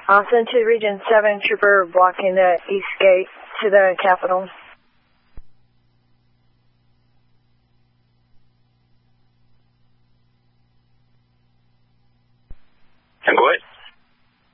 Austin to Region 7, trooper blocking the east gate to the Capitol.